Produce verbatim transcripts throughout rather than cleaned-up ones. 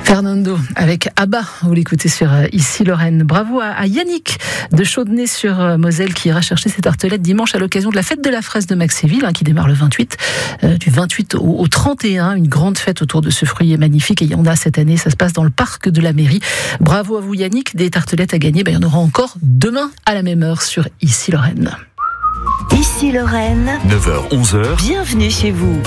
Fernando avec Abba, vous l'écoutez sur Ici Lorraine. Bravo à, à Yannick de Chaudenay-sur-Moselle qui ira chercher ses tartelettes dimanche à l'occasion de la fête de la fraise de Maxéville hein, qui démarre le vingt-huit, euh, du vingt-huit au, au trente et un, une grande fête autour de ce fruit magnifique et il y en a cette année, ça se passe dans le parc de la mairie. Bravo à vous Yannick, des tartelettes à gagner, ben, il y en aura encore demain à la même heure sur Ici Lorraine. Ici Lorraine, neuf heures onze heures. Bienvenue chez vous.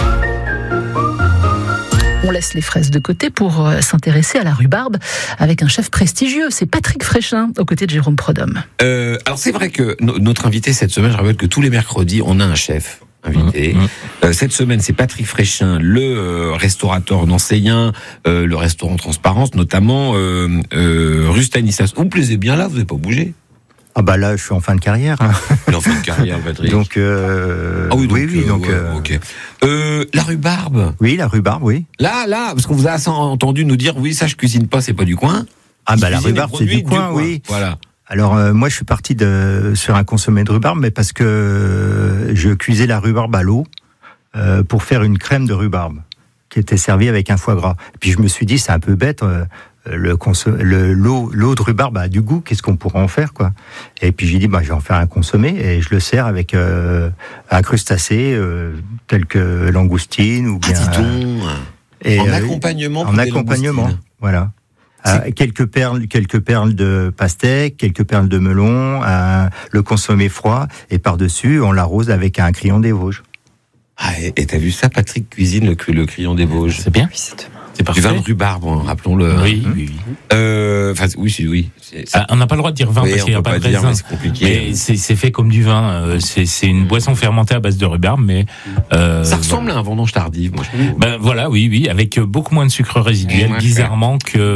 On laisse les fraises de côté pour s'intéresser à la rhubarbe avec un chef prestigieux. C'est Patrick Fréchin, aux côtés de Jérôme Prodhomme. Euh, alors c'est vrai que no- notre invité cette semaine, je rappelle que tous les mercredis, on a un chef invité. Mmh, mmh. Euh, cette semaine, c'est Patrick Fréchin, le euh, restaurateur nancéien, euh, le restaurant Transparence, notamment euh, euh, rue Stanislas. Vous me plaisez bien là, vous n'avez pas bougé? Ah bah là, je suis en fin de carrière. Hein. Il est en fin de carrière, Patrick. donc, euh... ah oui, donc, oui, oui, euh, donc ouais, euh... ok. Euh, la rhubarbe. Oui, la rhubarbe, oui. Là, là, parce qu'on vous a entendu nous dire, oui, ça je cuisine pas, c'est pas du coin. Ah bah la Cuisine rhubarbe, des c'est du produits coin, oui. Voilà. Alors euh, moi, je suis parti de sur un consommé de rhubarbe, mais parce que euh, je cuisais la rhubarbe à l'eau euh, pour faire une crème de rhubarbe qui était servie avec un foie gras. Et puis je me suis dit, c'est un peu bête. Euh, Le, conso- le l'eau, l'eau de rhubarbe a du goût, qu'est-ce qu'on pourra en faire quoi? Et puis j'ai dit bah je vais en faire un consommé et je le sers avec euh, un crustacé euh, tel que langoustine ou bien Ah, dis donc. et, en euh, accompagnement. en accompagnement, voilà. Euh, quelques perles, quelques perles de pastèque, quelques perles de melon, un, le consommé froid et par-dessus on l'arrose avec un crayon des Vosges. Ah, et, et t'as vu ça, Patrick cuisine le, le crayon des Vosges. C'est bien. C'est parfait. Du vin de rhubarbe, hein, rappelons-le. Oui, oui, oui. Euh, enfin, oui, c'est, oui. C'est, c'est... Ah, on n'a pas le droit de dire vin oui, parce qu'il n'y a pas de dire, raisin. mais c'est compliqué. Mais c'est, c'est fait comme du vin. Euh, c'est, c'est une boisson fermentée à base de rhubarbe, mais euh, ça ressemble voilà. à un vendange tardive, moi. Je trouve. Ben voilà, oui, oui, avec beaucoup moins de sucre résiduel, ouais, bizarrement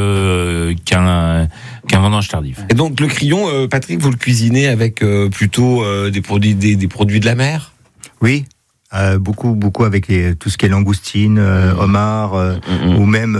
que qu'un qu'un vendange tardif. Et donc le crayon, euh, Patrick, vous le cuisinez avec euh, plutôt euh, des produits des, des produits de la mer? Oui. Euh, beaucoup, beaucoup avec les, tout ce qui est langoustine, euh, mmh. homard, euh, mmh. ou même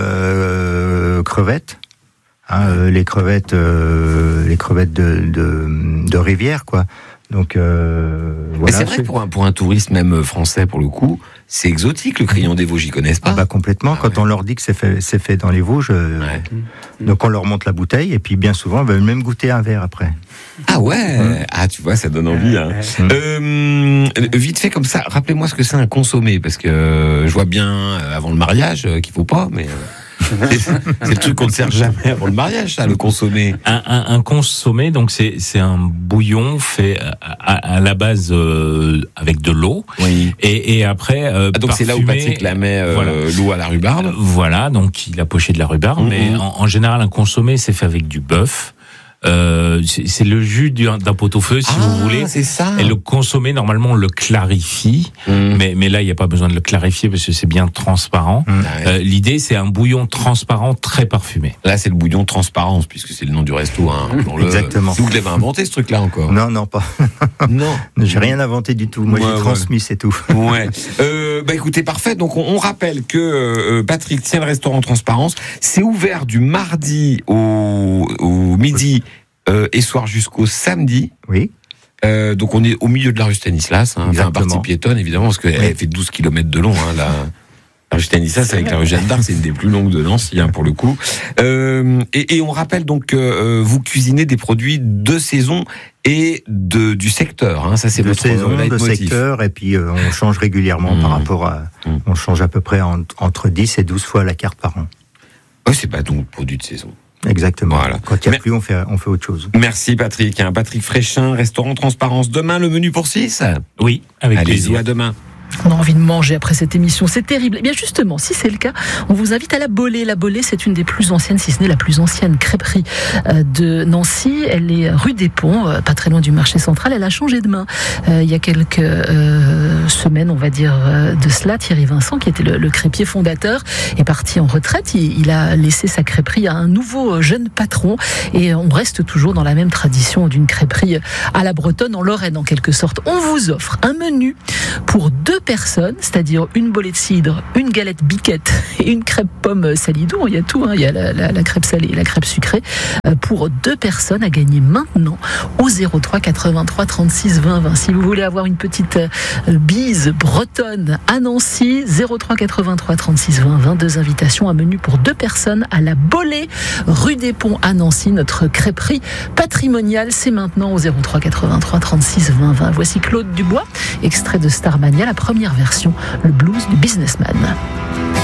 euh, crevettes. Hein, euh, les crevettes, euh, les crevettes de, de, de rivière, quoi. Donc, euh, voilà. Mais c'est vrai que pour un, pour un touriste, même français, pour le coup, c'est exotique, le crayon des Vosges, ils connaissent pas. Ah bah complètement. Ah, quand ouais. on leur dit que c'est fait, c'est fait dans les Vosges, euh, ouais. donc on leur montre la bouteille, et puis bien souvent, ils veulent même goûter un verre après. Ah ouais, mmh. ah tu vois, ça donne envie. Hein. Mmh. Euh, vite fait comme ça, rappelez-moi ce que c'est un consommé, parce que euh, je vois bien euh, avant le mariage euh, qu'il faut pas, mais... C'est, c'est le truc qu'on ne sert jamais avant le mariage, ça, le consommé. Un, un, un consommé, donc c'est, c'est un bouillon fait à, à la base euh, avec de l'eau, oui. et, et après euh, ah, donc parfumé, c'est là où Patrick la met euh, voilà. l'eau à la rhubarbe. Voilà, donc il a poché de la rhubarbe, mmh, mais en, en général un consommé c'est fait avec du bœuf. Euh, c'est, c'est le jus d'un, d'un pot-au-feu, si ah, vous voulez. C'est ça. Et le consommé, normalement, on le clarifie. Mmh. Mais, mais là, il n'y a pas besoin de le clarifier parce que c'est bien transparent. Mmh. Euh, l'idée, c'est un bouillon transparent très parfumé. Là, c'est le bouillon transparence, puisque c'est le nom du resto. Hein, exactement. Si vous l'avez inventé, ce truc-là, encore. Non, non, pas. Non. J'ai rien inventé du tout. Moi, ouais, j'ai ouais. transmis, c'est tout. Ouais. Euh, bah, écoutez, parfait. Donc, on, on rappelle que euh, Patrick tient le restaurant Transparence. C'est ouvert du mardi au, au midi. Euh, et soir jusqu'au samedi. Oui. Euh, donc on est au milieu de la rue Stanislas, hein, enfin partie piétonne évidemment, parce qu'elle oui. fait douze kilomètres de long. Hein, la, la rue Stanislas avec la rue Jeanne d'Arc, c'est une des plus longues de Nancy hein, pour le coup. Euh, et, et on rappelle donc que euh, vous cuisinez des produits de saison et de du secteur. Hein, ça c'est de votre saison, euh, de secteur, et puis euh, on change régulièrement mmh. par rapport à, mmh. on change à peu près en, entre dix et douze fois la carte par an. Oh, c'est pas donc produit de saison. Exactement. Voilà. Quand il n'y a plus, on fait, on fait autre chose. Merci Patrick. Hein, Patrick Fréchin, restaurant Transparence. Demain, le menu pour six. Oui, avec Allez-y, plaisir. à demain. On a envie de manger après cette émission, c'est terrible. Eh bien justement, si c'est le cas, on vous invite à la Bolée. La Bolée, c'est une des plus anciennes, si ce n'est la plus ancienne crêperie de Nancy. Elle est rue des Ponts, pas très loin du marché central. Elle a changé de main euh, il y a quelques euh, semaines, on va dire, de cela. Thierry Vincent, qui était le, le crêpier fondateur, est parti en retraite. Il, il a laissé sa crêperie à un nouveau jeune patron. Et on reste toujours dans la même tradition d'une crêperie à la bretonne, en Lorraine en quelque sorte. On vous offre un menu pour deux deux personnes, c'est-à-dire une bolée de cidre, une galette biquette et une crêpe pomme salidon. Il y a tout, hein. Il y a la, la, la crêpe salée et la crêpe sucrée. Euh, pour deux personnes à gagner maintenant au zéro trois quatre-vingt-trois trente-six vingt vingt. Si vous voulez avoir une petite euh, bise bretonne à Nancy, zéro trois quatre-vingt-trois trente-six vingt vingt. Deux invitations à menu pour deux personnes à la Bolée, rue des Ponts à Nancy. Notre crêperie patrimoniale, c'est maintenant au zéro trois quatre-vingt-trois trente-six vingt vingt. Voici Claude Dubois, extrait de Starmania, la première version, le blues du businessman.